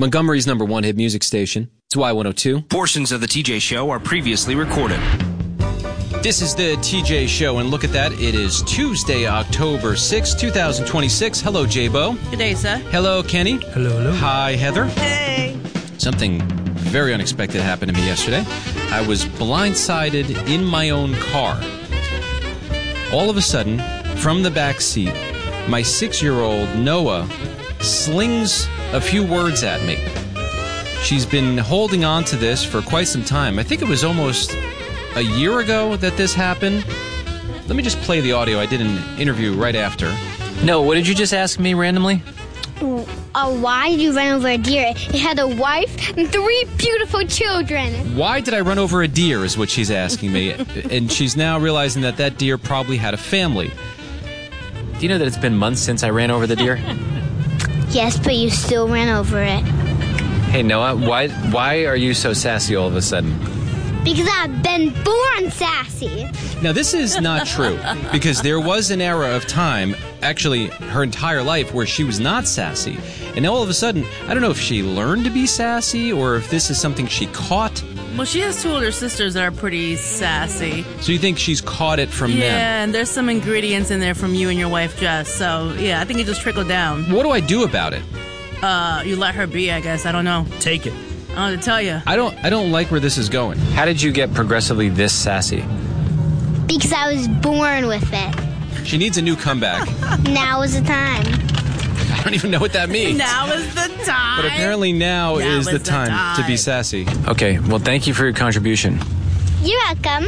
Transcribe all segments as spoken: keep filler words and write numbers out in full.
Montgomery's number one hit music station. It's Y one oh two. Portions of the T J Show are previously recorded. This is the T J Show, and look at that. It is Tuesday, October sixth, twenty twenty-six. Hello, J-Bo. Good day, sir. Hello, Kenny. Hello, hello. Hi, Heather. Hey. Something very unexpected happened to me yesterday. I was blindsided in my own car. All of a sudden, from the back seat, my six-year-old Noah slings a few words at me. She's been holding on to this for quite some time. I think it was almost a year ago that this happened. Let me just play the audio. I did an interview right after. No, what did you just ask me randomly? Uh, why did you run over a deer? It had a wife and three beautiful children. Why did I run over a deer is what she's asking me. And she's now realizing that that deer probably had a family. Do you know that it's been months since I ran over the deer? Yes, but you still ran over it. Hey, Noah, why why are you so sassy all of a sudden? Because I've been born sassy. Now, this is not true, because there was an era of time, actually her entire life, where she was not sassy. And now all of a sudden, I don't know if she learned to be sassy or if this is something she caught. Well, she has two older sisters that are pretty sassy. So you think she's caught it from yeah, them? Yeah, and there's some ingredients in there from you and your wife, Jess. So, yeah, I think it just trickled down. What do I do about it? Uh, you let her be, I guess. I don't know. Take it. I don't know what to tell you. I don't, I don't like where this is going. How did you get progressively this sassy? Because I was born with it. She needs a new comeback. Now is the time. I don't even know what that means. Now is the time. But apparently now, Now is, is the, the time, time. to be sassy. Okay, well, thank you for your contribution. You're welcome.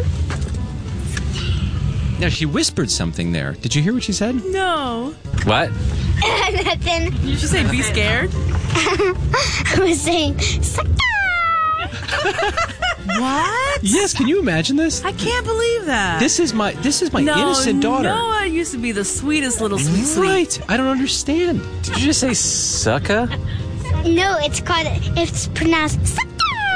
Now, she whispered something there. Did you hear what she said? No. What? Nothing. You should say be scared. I was saying, suck. What? Yes, can you imagine this? I can't believe that. This is my this is my no, innocent daughter. Noah used to be the sweetest little sweet sweet. Right. I don't understand. Did you just say sucka? No, it's called, it's pronounced suck.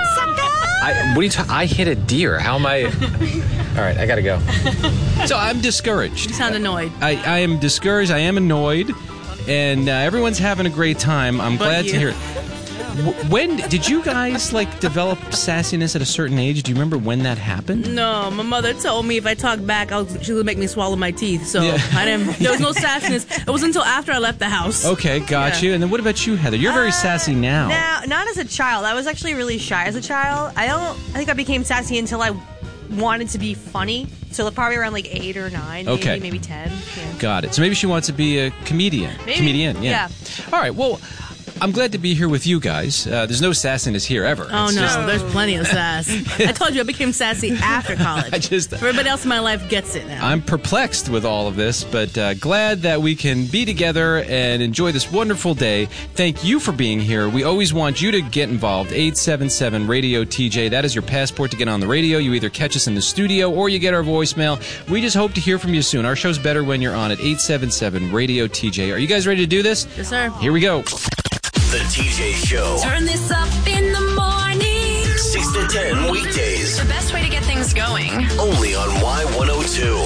I, what are you talking? I hit a deer. How am I? All right, I gotta go. So I'm discouraged. You sound annoyed. I, I am discouraged. I am annoyed. And uh, everyone's having a great time. I'm But glad you. to hear it. W- When did you guys like develop sassiness at a certain age? Do you remember when that happened? No, my mother told me if I talked back, I was, she would make me swallow my teeth. So Yeah. I didn't. There was no sassiness. It wasn't until after I left the house. Okay, got Yeah. you. And then what about you, Heather? You're very Uh, sassy now. Now, not as a child. I was actually really shy as a child. I don't. I think I became sassy until I wanted to be funny. So probably around like eight or nine. Okay. Maybe, maybe ten. Yeah. Got it. So maybe she wants to be a comedian. Maybe. Comedian, yeah. Yeah. All right, well, I'm glad to be here with you guys. Uh, there's no sassiness here ever. Oh It's no, just- there's plenty of sass. I told you I became sassy after college. I just- Everybody else in my life gets it now. I'm perplexed with all of this, but uh, glad that we can be together and enjoy this wonderful day. Thank you for being here. We always want you to get involved. eight seven seven radio T J. That is your passport to get on the radio. You either catch us in the studio or you get our voicemail. We just hope to hear from you soon. Our show's better when you're on at eight seven seven radio T J. Are you guys ready to do this? Yes, sir. Here we go. The T J Show. Turn this up in the morning. six to ten weekdays. The best way to get things going. Only on Y one oh two.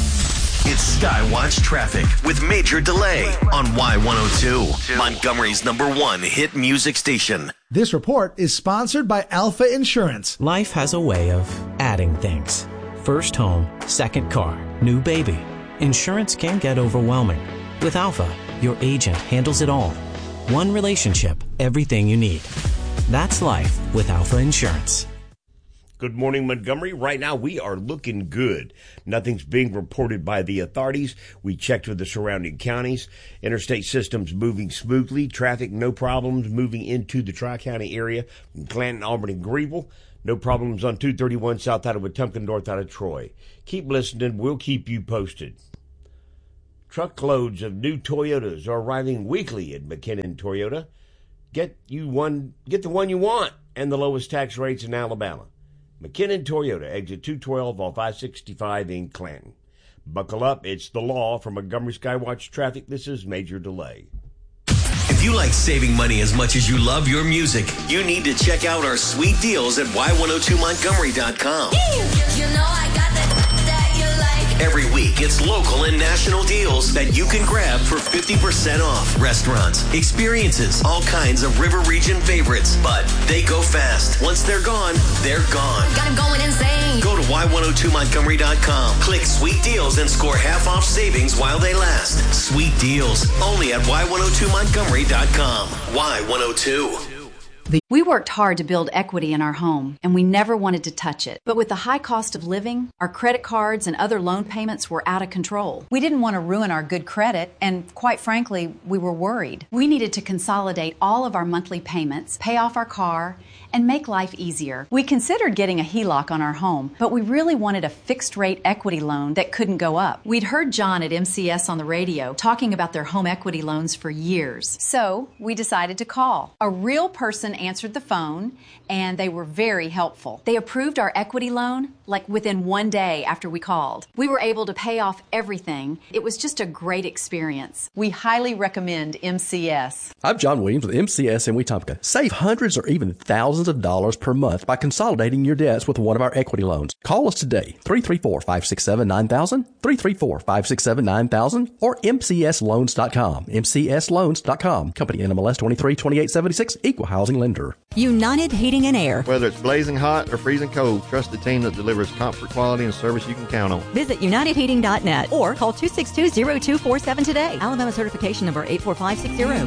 It's Skywatch Traffic with Major Delay on Y one oh two. Montgomery's number one hit music station. This report is sponsored by Alpha Insurance. Life has a way of adding things. First home, second car, new baby. Insurance can get overwhelming. With Alpha, your agent handles it all. One relationship, everything you need. That's life with Alpha Insurance. Good morning, Montgomery. Right now, we are looking good. Nothing's being reported by the authorities. We checked with the surrounding counties. Interstate systems moving smoothly. Traffic, no problems moving into the Tri-County area from Clanton, Auburn, and Greenville. No problems on two thirty-one south out of Wetumpka, north out of Troy. Keep listening. We'll keep you posted. Truckloads of new Toyotas are arriving weekly at McKinnon Toyota. Get you one, get the one you want and the lowest tax rates in Alabama. McKinnon Toyota, exit two twelve off I sixty-five in Clanton. Buckle up, it's the law. From Montgomery Skywatch Traffic, this is Major Delay. If you like saving money as much as you love your music, you need to check out our sweet deals at Y one oh two Montgomery dot com. You know I got that that you like. Every week, it's local and national deals that you can grab for fifty percent off. Restaurants, experiences, all kinds of River Region favorites. But they go fast. Once they're gone, they're gone. Got him going insane. Go to Y one oh two Montgomery dot com. Click Sweet Deals and score half off savings while they last. Sweet Deals, only at Y one oh two Montgomery dot com. Y one oh two. We worked hard to build equity in our home, and we never wanted to touch it. But with the high cost of living, our credit cards and other loan payments were out of control. We didn't want to ruin our good credit, and quite frankly, we were worried. We needed to consolidate all of our monthly payments, pay off our car, and make life easier. We considered getting a H E L O C on our home, but we really wanted a fixed-rate equity loan that couldn't go up. We'd heard John at M C S on the radio talking about their home equity loans for years. So we decided to call. A real person answered the phone, and they were very helpful. They approved our equity loan like within one day after we called. We were able to pay off everything. It was just a great experience. We highly recommend M C S. I'm John Williams with M C S in Wetumpka. Save hundreds or even thousands of dollars per month by consolidating your debts with one of our equity loans. Call us today, three three four, five six seven, nine thousand, three three four, five six seven, nine thousand, or M C S loans dot com, M C S loans dot com. Company N M L S twenty-three twenty-eight seventy-six, Equal Housing Lender. United Heating and Air. Whether it's blazing hot or freezing cold, trust the team that delivers comfort, quality, and service you can count on. Visit united heating dot net or call two six two, zero two four seven today. Alabama certification number eight four five six zero.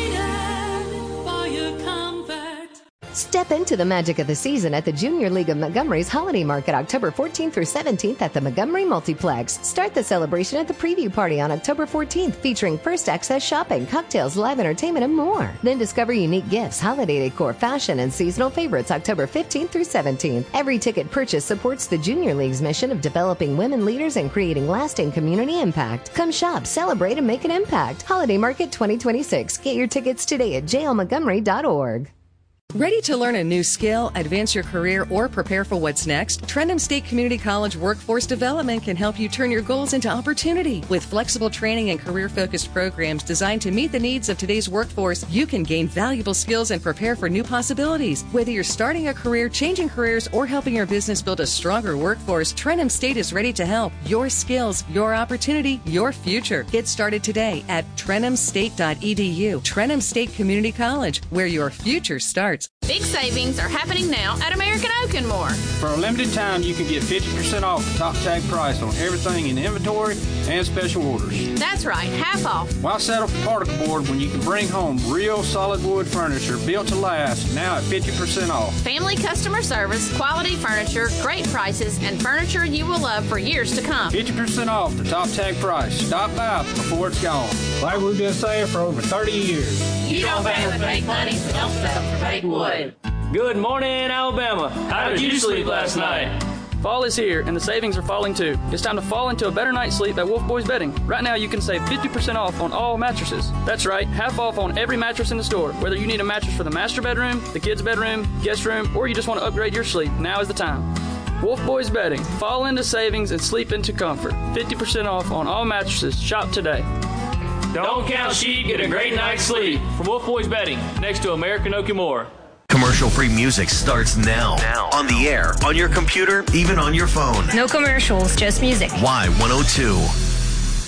Step into the magic of the season at the Junior League of Montgomery's Holiday Market October fourteenth through seventeenth at the Montgomery Multiplex. Start the celebration at the preview party on October fourteenth featuring first access shopping, cocktails, live entertainment, and more. Then discover unique gifts, holiday decor, fashion, and seasonal favorites October fifteenth through seventeenth. Every ticket purchase supports the Junior League's mission of developing women leaders and creating lasting community impact. Come shop, celebrate, and make an impact. Holiday Market twenty twenty-six. Get your tickets today at j l montgomery dot org. Ready to learn a new skill, advance your career, or prepare for what's next? Trentham State Community College Workforce Development can help you turn your goals into opportunity. With flexible training and career-focused programs designed to meet the needs of today's workforce, you can gain valuable skills and prepare for new possibilities. Whether you're starting a career, changing careers, or helping your business build a stronger workforce, Trentham State is ready to help. Your skills, your opportunity, your future. Get started today at trentham state dot e d u. Trentham State Community College, where your future starts. Big savings are happening now at American Oak and More. For a limited time, you can get fifty percent off the top tag price on everything in inventory and special orders. That's right, half off. Why settle for particle board when you can bring home real solid wood furniture built to last, now at fifty percent off? Family customer service, quality furniture, great prices, and furniture you will love for years to come. fifty percent off the top tag price. Stop by before it's gone. Like we've been saying for over thirty years. You don't pay with fake money, so don't settle for fake wood. Good morning, Alabama. How did you sleep last night? Fall is here, and the savings are falling too. It's time to fall into a better night's sleep at Wolf Boys Bedding. Right now, you can save fifty percent off on all mattresses. That's right, half off on every mattress in the store. Whether you need a mattress for the master bedroom, the kids' bedroom, guest room, or you just want to upgrade your sleep, now is the time. Wolf Boys Bedding. Fall into savings and sleep into comfort. fifty percent off on all mattresses. Shop today. Don't count sheep, get a great night's sleep. From Wolf Boys Bedding, next to American Oak and More. Commercial-free music starts now. now. On the air, on your computer, even on your phone. No commercials, just music. Y one oh two.